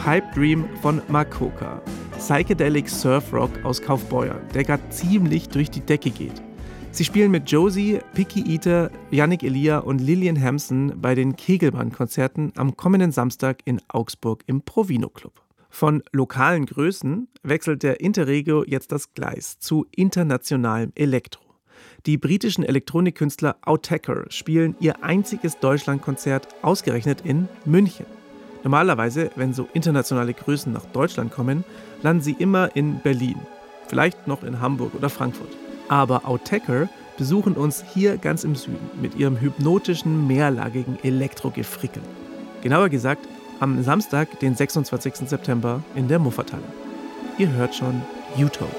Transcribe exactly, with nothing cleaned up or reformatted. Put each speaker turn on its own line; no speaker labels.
Pipe Dream von Makoka. Psychedelic Surf Rock aus Kaufbeuern, der gerade ziemlich durch die Decke geht. Sie spielen mit Josie, Picky Eater, Yannick Elia und Lillian Hampson bei den Kegelbahn-Konzerten am kommenden Samstag in Augsburg im Provino Club. Von lokalen Größen wechselt der Interregio jetzt das Gleis zu internationalem Elektro. Die britischen Elektronikkünstler Autechre spielen ihr einziges Deutschlandkonzert ausgerechnet in München. Normalerweise, wenn so internationale Größen nach Deutschland kommen, landen sie immer in Berlin, vielleicht noch in Hamburg oder Frankfurt. Aber Autechre besuchen uns hier ganz im Süden mit ihrem hypnotischen, mehrlagigen Elektrogefrickel. Genauer gesagt, am Samstag, den sechsundzwanzigsten September in der Muffathalle. Ihr hört schon U-Tone.